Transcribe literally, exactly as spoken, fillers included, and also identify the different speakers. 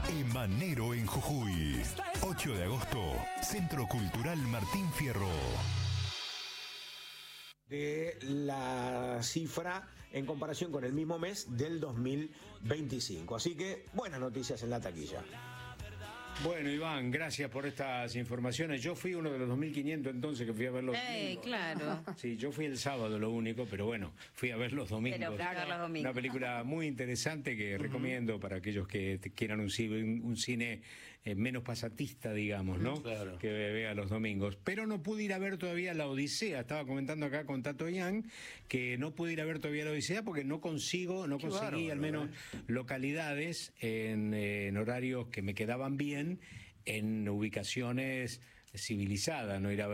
Speaker 1: Emanero en Jujuy. ocho de agosto, Centro Cultural Martín Fierro.
Speaker 2: De la cifra en comparación con el mismo mes del dos mil veinticinco. Así que buenas noticias en la taquilla.
Speaker 3: Bueno, Iván, gracias por estas informaciones. Yo fui uno de los dos mil quinientos entonces que fui a ver los
Speaker 4: Eh,
Speaker 3: domingos.
Speaker 4: claro.
Speaker 3: Sí, yo fui el sábado lo único, pero bueno, fui a ver los domingos.
Speaker 4: Pero fui a ver los domingos.
Speaker 3: Una película muy interesante que uh-huh. recomiendo para aquellos que te quieran un cine, un cine eh, menos pasatista, digamos, ¿no? Claro. Que vea los domingos. Pero no pude ir a ver todavía La Odisea. Estaba comentando acá con Tato Yang que no pude ir a ver todavía La Odisea porque no consigo, no Qué conseguí bárbaro, al menos eh. localidades en, en horarios que me quedaban bien, en ubicaciones civilizadas, no ir a ver